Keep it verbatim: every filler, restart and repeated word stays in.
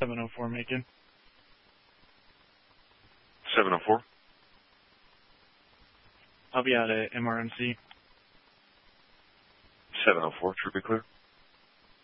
seven oh four Macon. seven oh four. I'll be out at M R M C. seven oh four, True Be Clear.